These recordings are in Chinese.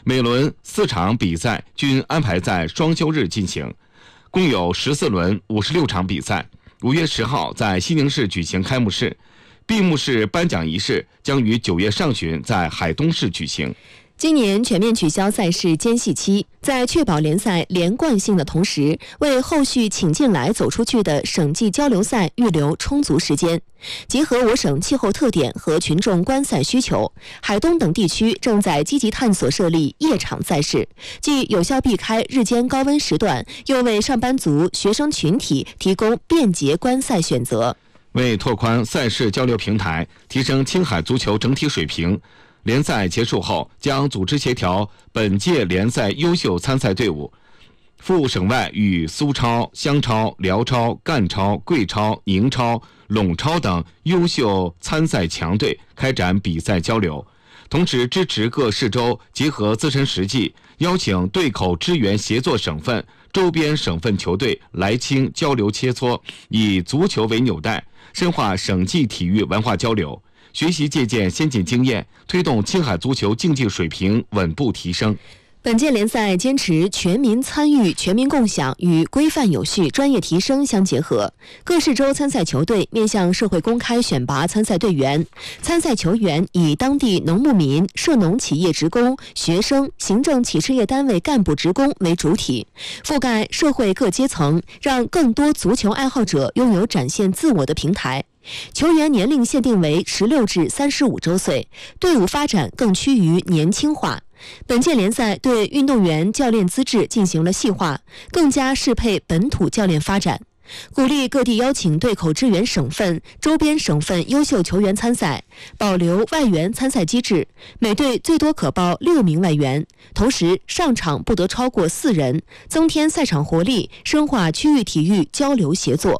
每轮4场比赛均安排在双休日进行，共有14轮56场比赛。5月10号在西宁市举行开幕式，闭幕式颁奖仪式将于9月上旬在海东市举行。 今年全面取消赛事间隙期，在确保联赛连贯性的同时，为后续请进来走出去的省际交流赛预留充足时间。结合我省气候特点和群众观赛需求，海东等地区正在积极探索设立夜场赛事，既有效避开日间高温时段，又为上班族、学生群体提供便捷观赛选择。 为拓宽赛事交流平台，提升青海足球整体水平，联赛结束后将组织协调本届联赛优秀参赛队伍，赴省外与苏超、湘超、辽超、赣超、贵超、宁超、陇超等优秀参赛强队开展比赛交流，同时支持各市州结合自身实际，邀请对口支援协作省份、周边省份球队来青交流切磋，以足球为纽带，深化省际体育文化交流，学习借鉴先进经验，推动青海足球竞技水平稳步提升。 本届联赛坚持全民参与、全民共享与规范有序、专业提升相结合。各市州参赛球队面向社会公开选拔参赛队员，参赛球员以当地农牧民、涉农企业职工、学生、行政企事业单位干部职工为主体，覆盖社会各阶层，让更多足球爱好者拥有展现自我的平台。球员年龄限定为16至35周岁，队伍发展更趋于年轻化。本届联赛对运动员教练资质进行了细化，更加适配本土教练发展，鼓励各地邀请对口支援省份、周边省份优秀球员参赛，保留外援参赛机制，每队最多可报6名外援，同时上场不得超过4人，增添赛场活力，深化区域体育交流协作。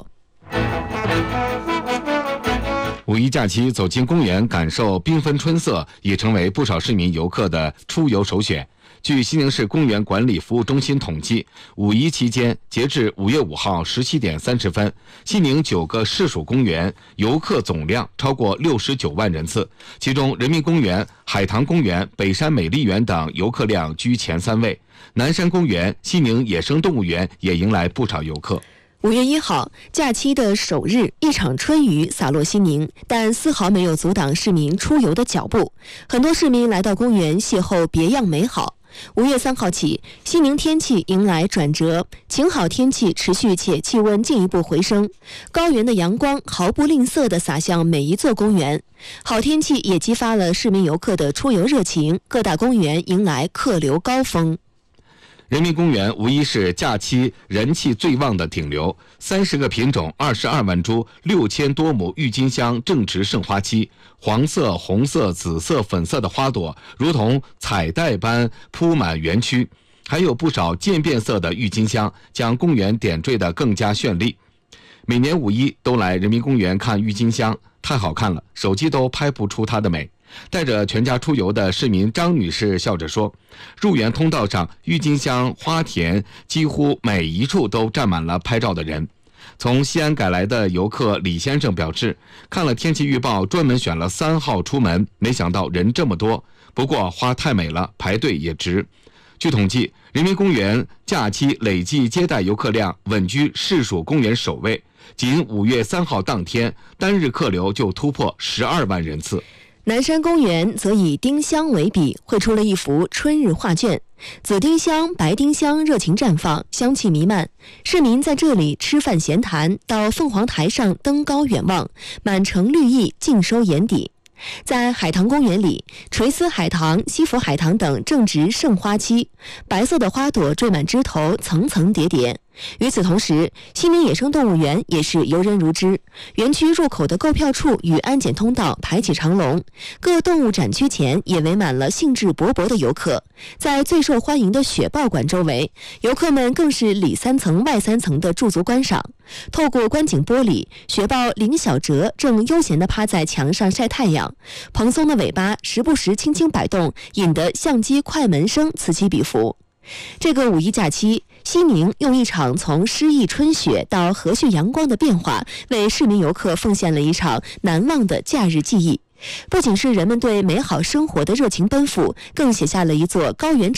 五一假期走进公园感受缤纷春色，也成为不少市民游客的出游首选。据西宁市公园管理服务中心统计，五一期间，截至5月5号17点30分，西宁9个市属公园游客总量超过69万人次，其中人民公园、海棠公园、北山美丽园等游客量居前3位，南山公园、西宁野生动物园也迎来不少游客。 5月1号，假期的首日，一场春雨洒落西宁，但丝毫没有阻挡市民出游的脚步。很多市民来到公园邂逅别样美好。5月3号起，西宁天气迎来转折，晴好天气持续且气温进一步回升，高原的阳光毫不吝啬地洒向每一座公园。好天气也激发了市民游客的出游热情，各大公园迎来客流高峰。 人民公园无疑是假期人气最旺的顶流，30个品种、22万株、6000多亩郁金香正值盛花期，黄色、红色、紫色、粉色的花朵如同彩带般铺满园区，还有不少渐变色的郁金香，将公园点缀得更加绚丽。每年5一都来人民公园看郁金香，太好看了，手机都拍不出它的美。带着全家出游的市民张女士笑着说，入园通道上郁金香花田几乎每一处都站满了拍照的人。从西安赶来的游客李先生表示，看了天气预报专门选了3号出门，没想到人这么多，不过花太美了，排队也值。据统计，人民公园假期累计接待游客量稳居市属公园首位，仅5月3号当天单日客流就突破12万人次。 南山公园则以丁香为笔，绘出了一幅春日画卷，紫丁香、白丁香热情绽放，香气弥漫。市民在这里吃饭闲谈，到凤凰台上登高远望，满城绿意尽收眼底。在海棠公园里，垂丝海棠、西府海棠等正值盛花期，白色的花朵缀满枝头，层层叠叠。与此同时，西宁野生动物园也是游人如织，园区入口的购票处与安检通道排起长龙，各动物展区前也围满了兴致勃勃的游客。在最受欢迎的雪豹馆周围，游客们更是里3层外3层的驻足观赏。透过观景玻璃，雪豹林小哲正悠闲地趴在墙上晒太阳，蓬松的尾巴时不时轻轻摆动，引得相机快门声此起彼伏。这个5一假期，西宁用一场从诗意春雪到和煦阳光的变化，为市民游客奉献了一场难忘的假日记忆。不仅是人们对美好生活的热情奔赴，更写下了一座高原